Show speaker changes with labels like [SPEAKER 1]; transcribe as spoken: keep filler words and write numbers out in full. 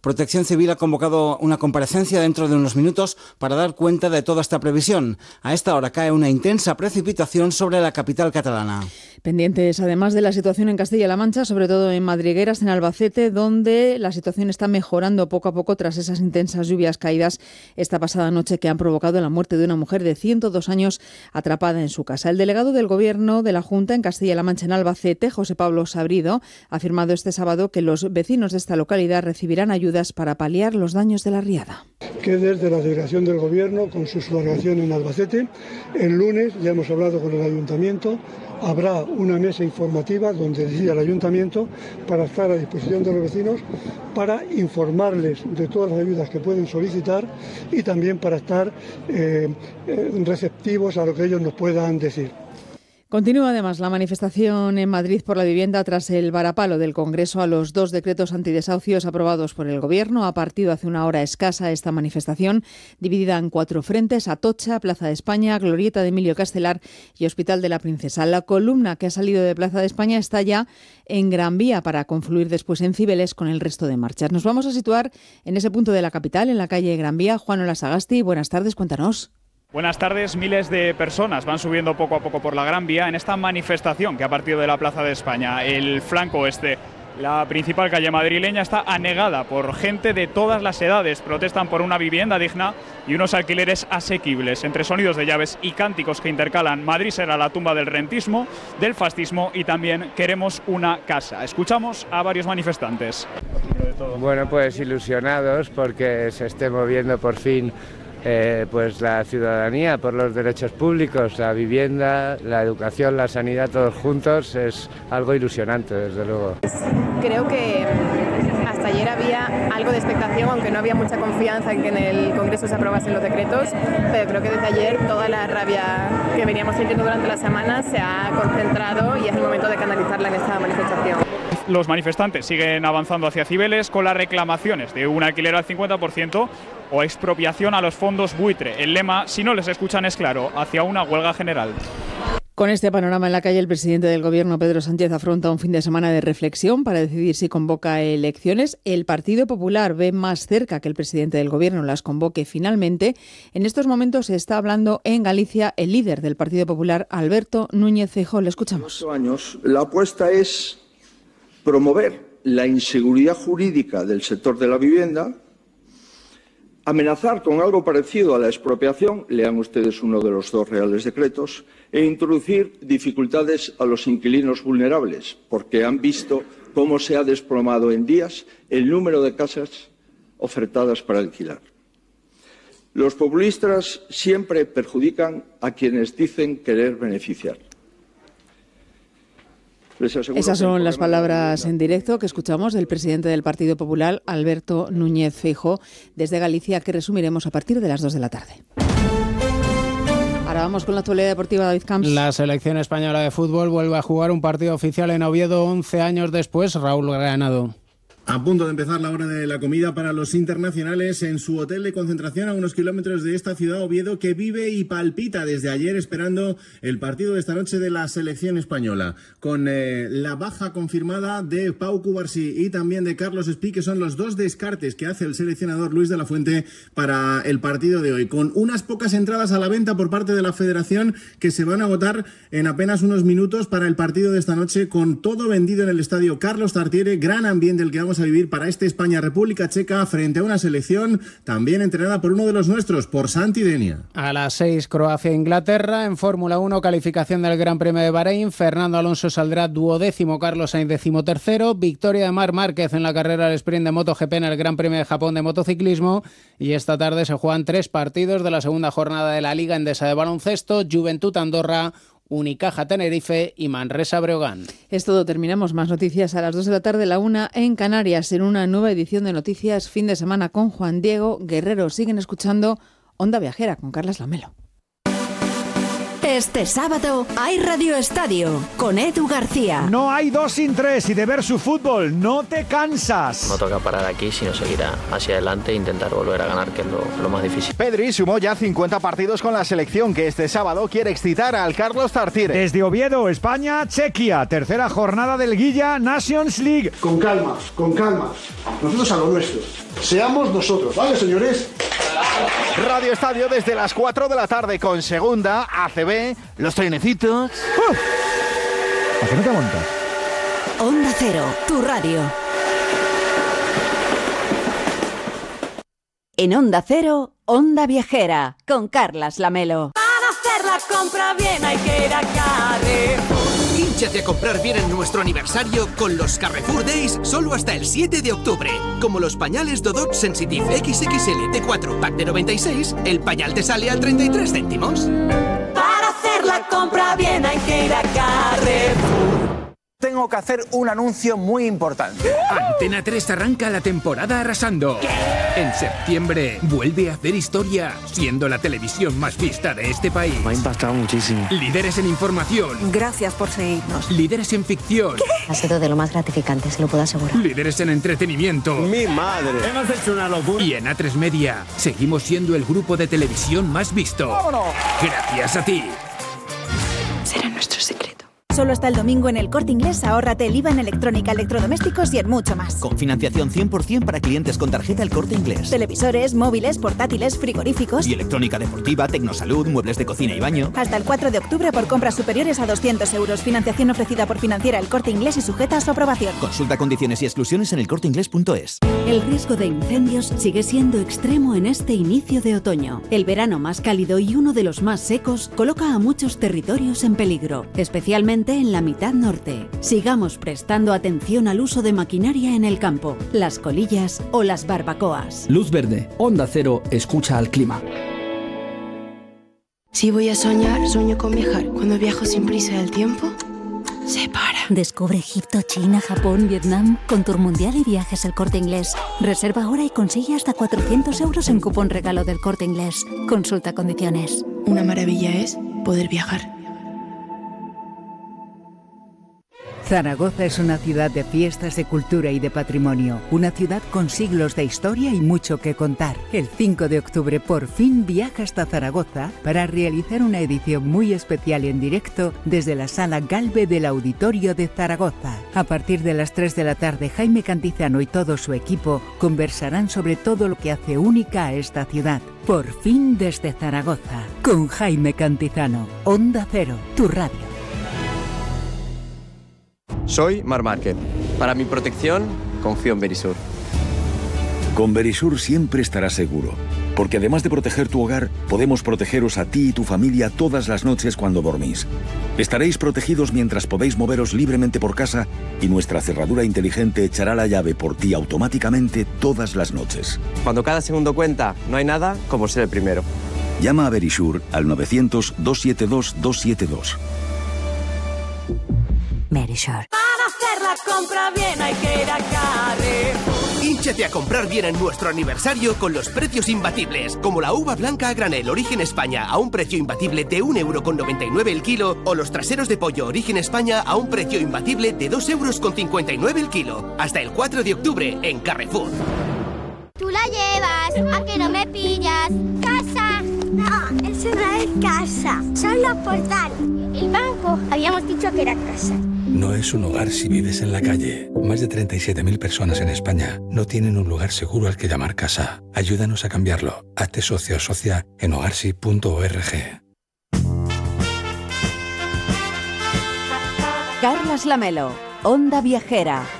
[SPEAKER 1] Protección Civil ha convocado una comparecencia dentro de unos minutos para dar cuenta de toda esta previsión. A esta hora cae una intensa precipitación sobre la capital catalana.
[SPEAKER 2] Pendientes además de la situación en Castilla-La Mancha, sobre todo en Madrigueras, en Albacete, donde la situación está mejorando poco a poco tras esas intensas lluvias caídas esta pasada noche que han provocado la muerte de una mujer de ciento dos años atrapada en su casa. El delegado del Gobierno de la Junta en Castilla-La Mancha, en Albacete, José Pablo Sabrido, ha afirmado este sábado que los vecinos de esta localidad recibirán ayudas para paliar los daños de la riada.
[SPEAKER 3] Que desde la delegación del Gobierno, con su subdelegación en Albacete, el lunes, ya hemos hablado con el Ayuntamiento, habrá una mesa informativa donde decida el Ayuntamiento para estar a disposición de los vecinos para informarles de todas las ayudas que pueden solicitar y también para estar eh, receptivos a lo que ellos nos puedan decir.
[SPEAKER 2] Continúa además la manifestación en Madrid por la vivienda tras el varapalo del Congreso a los dos decretos antidesahucios aprobados por el Gobierno. Ha partido hace una hora escasa esta manifestación, dividida en cuatro frentes: Atocha, Plaza de España, Glorieta de Emilio Castelar y Hospital de la Princesa. La columna que ha salido de Plaza de España está ya en Gran Vía para confluir después en Cibeles con el resto de marchas. Nos vamos a situar en ese punto de la capital, en la calle Gran Vía. Juan Olasagasti, buenas tardes, cuéntanos.
[SPEAKER 4] Buenas tardes. Miles de personas van subiendo poco a poco por la Gran Vía en esta manifestación que ha partido de la Plaza de España. El flanco oeste, la principal calle madrileña, está anegada por gente de todas las edades. Protestan por una vivienda digna y unos alquileres asequibles. Entre sonidos de llaves y cánticos que intercalan: Madrid será la tumba del rentismo, del fascismo y también queremos una casa. Escuchamos a varios manifestantes.
[SPEAKER 5] Bueno, pues ilusionados porque se esté moviendo por fin Eh, pues la ciudadanía por los derechos públicos, la vivienda, la educación, la sanidad, todos juntos. Es algo ilusionante, desde luego.
[SPEAKER 6] Creo que hasta ayer había algo de expectación, aunque no había mucha confianza en que en el Congreso se aprobasen los decretos, pero creo que desde ayer toda la rabia que veníamos sintiendo durante la semana se ha concentrado y es el momento de canalizarla en esta manifestación.
[SPEAKER 4] Los manifestantes siguen avanzando hacia Cibeles con las reclamaciones de un alquiler al cincuenta por ciento o expropiación a los fondos buitre. El lema, si no les escuchan, es claro: hacia una huelga general.
[SPEAKER 2] Con este panorama en la calle, el presidente del Gobierno, Pedro Sánchez, afronta un fin de semana de reflexión para decidir si convoca elecciones. El Partido Popular ve más cerca que el presidente del Gobierno las convoque finalmente. En estos momentos se está hablando en Galicia el líder del Partido Popular, Alberto Núñez Feijóo. Le escuchamos.
[SPEAKER 7] En años, la apuesta es promover la inseguridad jurídica del sector de la vivienda, amenazar con algo parecido a la expropiación, lean ustedes uno de los dos reales decretos, e introducir dificultades a los inquilinos vulnerables, porque han visto cómo se ha desplomado en días el número de casas ofertadas para alquilar. Los populistas siempre perjudican a quienes dicen querer beneficiar.
[SPEAKER 2] Esas son las palabras en directo que escuchamos del presidente del Partido Popular, Alberto Núñez Feijóo, desde Galicia, que resumiremos a partir de las dos de la tarde. Ahora vamos con la actualidad deportiva, David Camps.
[SPEAKER 8] La selección española de fútbol vuelve a jugar un partido oficial en Oviedo once años después. Raúl Granado.
[SPEAKER 9] A punto de empezar la hora de la comida para los internacionales en su hotel de concentración a unos kilómetros de esta ciudad, Oviedo, que vive y palpita desde ayer esperando el partido de esta noche de la selección española, con eh, la baja confirmada de Pau Cubarsí y también de Carlos Espí, que son los dos descartes que hace el seleccionador Luis de la Fuente para el partido de hoy, con unas pocas entradas a la venta por parte de la Federación que se van a agotar en apenas unos minutos para el partido de esta noche, con todo vendido en el estadio Carlos Tartiere. Gran ambiente el que vamos a vivir para este España-República Checa frente a una selección también entrenada por uno de los nuestros, por Santi Denia.
[SPEAKER 8] A las seis, Croacia-Inglaterra. En Fórmula uno, calificación del Gran Premio de Bahrein. Fernando Alonso saldrá duodécimo, Carlos Sainz decimotercero. Victoria de Marc Márquez en la carrera del sprint de MotoGP en el Gran Premio de Japón de motociclismo. Y esta tarde se juegan tres partidos de la segunda jornada de la Liga Endesa de baloncesto: Juventud Andorra, Unicaja Tenerife y Manresa Breogán.
[SPEAKER 2] Es todo, terminamos. Más noticias a las dos de la tarde, la una en Canarias, en una nueva edición de Noticias Fin de Semana con Juan Diego Guerrero. Siguen escuchando Onda Viajera con Carlas Lamelo.
[SPEAKER 10] Este sábado hay Radio Estadio con Edu García.
[SPEAKER 11] No hay dos sin tres y de ver su fútbol no te cansas.
[SPEAKER 12] No toca parar aquí, sino seguir hacia adelante e intentar volver a ganar, que es lo, lo más difícil.
[SPEAKER 13] Pedri sumó ya cincuenta partidos con la selección, que este sábado quiere excitar al Carlos Tartiere.
[SPEAKER 11] Desde Oviedo, España, Chequia, tercera jornada del Guilla Nations League.
[SPEAKER 14] Con calma, con calma. Nosotros a lo nuestro. Seamos nosotros, ¿vale, señores?
[SPEAKER 13] Radio Estadio desde las cuatro de la tarde con Segunda, A C B, los trenecitos.
[SPEAKER 11] ¡Uf! ¿A qué no te montas?
[SPEAKER 10] Onda Cero, tu radio. En Onda Cero, Onda Viajera, con Carlas Lamelo.
[SPEAKER 15] Para hacer la compra bien hay que ir a Carrefour.
[SPEAKER 16] Hínchate a comprar bien en nuestro aniversario con los Carrefour Days solo hasta el siete de octubre. Como los pañales Dodot Sensitive equis equis ele T cuatro pack de noventa y seis, el pañal te sale a treinta y tres céntimos.
[SPEAKER 15] Para hacer la compra bien hay que ir a Carrefour.
[SPEAKER 17] Tengo que hacer un anuncio muy importante.
[SPEAKER 18] Antena tres arranca la temporada arrasando. ¿Qué? En septiembre vuelve a hacer historia, siendo la televisión más vista de este país.
[SPEAKER 19] Me ha impactado muchísimo.
[SPEAKER 18] Líderes en información.
[SPEAKER 20] Gracias por seguirnos.
[SPEAKER 18] Líderes en ficción.
[SPEAKER 20] ¿Qué? Ha sido de lo más gratificante, se lo puedo asegurar.
[SPEAKER 18] Líderes en entretenimiento.
[SPEAKER 17] ¡Mi madre!
[SPEAKER 18] Hemos hecho una locura. Y en A tres Media seguimos siendo el grupo de televisión más visto.
[SPEAKER 17] ¡Vámonos!
[SPEAKER 18] Gracias a ti.
[SPEAKER 20] Será nuestro secreto.
[SPEAKER 21] Solo hasta el domingo en El Corte Inglés, ahórrate el I V A en electrónica, electrodomésticos y en mucho más.
[SPEAKER 22] Con financiación cien por ciento para clientes con tarjeta El Corte Inglés.
[SPEAKER 21] Televisores, móviles, portátiles, frigoríficos.
[SPEAKER 22] Y electrónica deportiva, tecnosalud, muebles de cocina y baño.
[SPEAKER 21] Hasta el cuatro de octubre por compras superiores a doscientos euros. Financiación ofrecida por Financiera El Corte Inglés y sujeta a su aprobación.
[SPEAKER 22] Consulta condiciones y exclusiones en elcorteinglés punto es.
[SPEAKER 10] El riesgo de incendios sigue siendo extremo en este inicio de otoño. El verano más cálido y uno de los más secos coloca a muchos territorios en peligro, especialmente en la mitad norte. Sigamos prestando atención al uso de maquinaria en el campo, las colillas o las barbacoas.
[SPEAKER 23] Luz verde, Onda Cero, escucha al clima.
[SPEAKER 24] Si voy a soñar, sueño con viajar. Cuando viajo sin prisa del tiempo, se para.
[SPEAKER 25] Descubre Egipto, China, Japón, Vietnam con Tour Mundial y Viajes El Corte Inglés. Reserva ahora y consigue hasta cuatrocientos euros en cupón regalo del Corte Inglés. Consulta condiciones.
[SPEAKER 24] Una maravilla es poder viajar.
[SPEAKER 26] Zaragoza es una ciudad de fiestas, de cultura y de patrimonio. Una ciudad con siglos de historia y mucho que contar. El cinco de octubre por fin viaja hasta Zaragoza para realizar una edición muy especial en directo desde la Sala Galve del Auditorio de Zaragoza. A partir de las tres de la tarde, Jaime Cantizano y todo su equipo conversarán sobre todo lo que hace única a esta ciudad. Por fin desde Zaragoza, con Jaime Cantizano. Onda Cero, tu radio.
[SPEAKER 27] Soy Mar Márquez. Para mi protección, confío en Verisur.
[SPEAKER 28] Con Verisur siempre estarás seguro, porque además de proteger tu hogar, podemos protegeros a ti y tu familia todas las noches cuando dormís. Estaréis protegidos mientras podéis moveros libremente por casa y nuestra cerradura inteligente echará la llave por ti automáticamente todas las noches.
[SPEAKER 27] Cuando cada segundo cuenta, no hay nada como ser el primero.
[SPEAKER 28] Llama a Verisur al novecientos, doscientos setenta y dos, doscientos setenta y dos.
[SPEAKER 25] Verisur.
[SPEAKER 15] Para hacer la compra bien hay que ir a Carrefour.
[SPEAKER 16] Hínchate a comprar bien en nuestro aniversario con los precios imbatibles, como la uva blanca a granel Origen España a un precio imbatible de un euro con noventa y nueve el kilo, o los traseros de pollo Origen España a un precio imbatible de dos euros con cincuenta y nueve el kilo. Hasta el cuatro de octubre en Carrefour.
[SPEAKER 29] Tú la llevas, a que no me pillas. ¡Casa! No, eso no es casa, son los portales. El banco, habíamos dicho que era casa.
[SPEAKER 30] No es un hogar si vives en la calle. Más de treinta y siete mil personas en España no tienen un lugar seguro al que llamar casa. Ayúdanos a cambiarlo. Hazte socio o socia en hogarsi punto org.
[SPEAKER 10] Carlas Lamelo, Onda Viajera.